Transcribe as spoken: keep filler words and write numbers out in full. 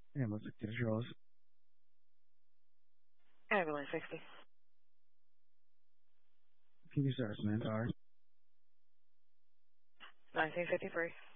Ambulance, get yours. Ambulance sixty. Keep your service, man. Sorry. nineteen fifty-three.